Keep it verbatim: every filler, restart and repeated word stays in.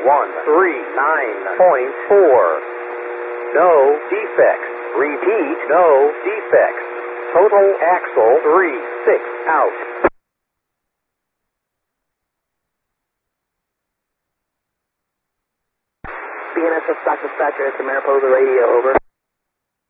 one three nine point four. No defects. Repeat, no defects. Total axle three six out. B N S S stock dispatcher, it's the Mariposa radio, over.